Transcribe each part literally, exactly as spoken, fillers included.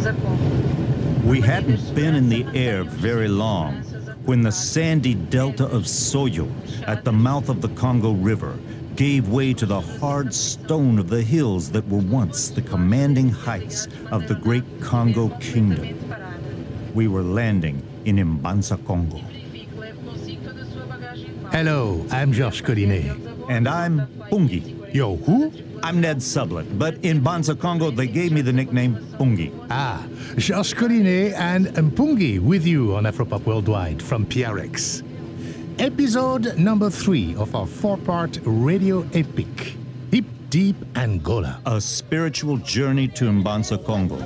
We hadn't been in the air very long when the sandy delta of Soyo at the mouth of the Congo River gave way to the hard stone of the hills that were once the commanding heights of the great Congo Kingdom. We were landing in Mbanza, Congo. Hello, I'm Georges Collinet. And I'm Pungi. Yo, who? I'm Ned Sublett, but in Mbanza, Congo, they gave me the nickname Pungi. Ah, Georges Collinet and Mpungi with you on Afropop Worldwide from P R X. Episode number three of our four-part radio epic, Hip Deep Angola. A spiritual journey to Mbanza, Congo.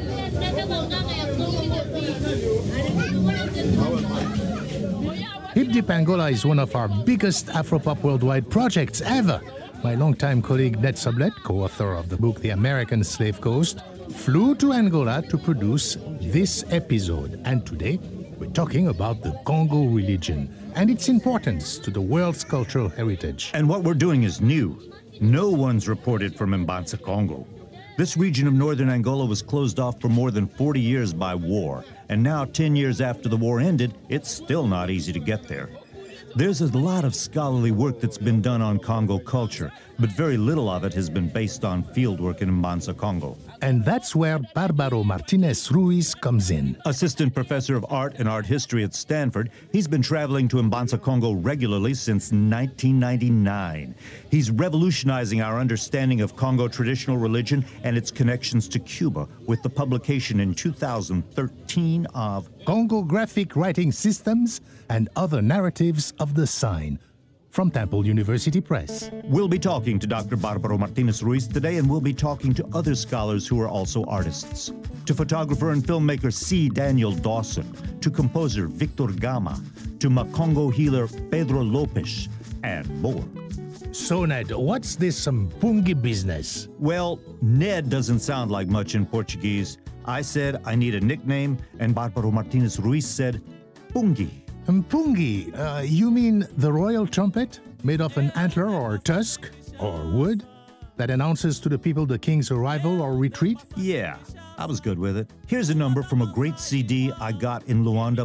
Hip Deep Angola is one of our biggest Afropop Worldwide projects ever. My longtime colleague Ned Sublett, co-author of the book The American Slave Coast, flew to Angola to produce this episode. And today, we're talking about the Congo religion and its importance to the world's cultural heritage. And what we're doing is new. No one's reported from Mbanza, Congo. This region of northern Angola was closed off for more than forty years by war. And now, ten years after the war ended, it's still not easy to get there. There's a lot of scholarly work that's been done on Congo culture, but very little of it has been based on fieldwork in Mbanza, Congo. And that's where Barbaro Martinez Ruiz comes in. Assistant professor of art and art history at Stanford, he's been traveling to Mbanza, Congo regularly since nineteen ninety-nine. He's revolutionizing our understanding of Congo traditional religion and its connections to Cuba with the publication in two thousand thirteen of Congo Graphic Writing Systems and Other Narratives of the Sign, from Temple University Press. We'll be talking to Doctor Barbaro Martinez Ruiz today, and we'll be talking to other scholars who are also artists. To photographer and filmmaker C. Daniel Dawson, to composer Victor Gama, to Makongo healer Pedro Lopes, and more. So, Ned, what's this Mpungi business? Well, Ned doesn't sound like much in Portuguese. I said I need a nickname, and Barbaro Martinez Ruiz said Pungi. Mpungi, uh, you mean the royal trumpet made of an antler or tusk or wood that announces to the people the king's arrival or retreat? Yeah, I was good with it. Here's a number from a great C D I got in Luanda